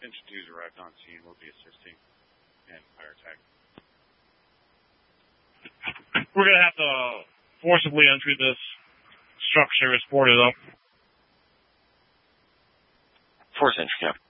Engine 2's arrived on scene. Will be assisting and fire attack. We're going to have to forcibly enter this structure. It's boarded up. Force entry, Cap.